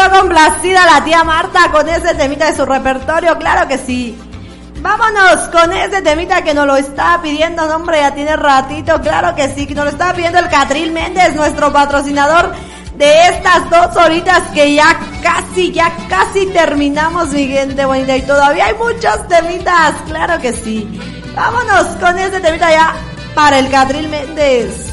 quedó complacida la tía Marta con ese temita de su repertorio, claro que sí. Vámonos con ese temita que nos lo estaba pidiendo, no, hombre, ya tiene ratito, claro que sí, que nos lo estaba pidiendo el Catril Méndez, nuestro patrocinador de estas 2 horitas que ya casi terminamos, mi gente bonita, y todavía hay muchos temitas, claro que sí. Vámonos con ese temita ya para el Catril Méndez.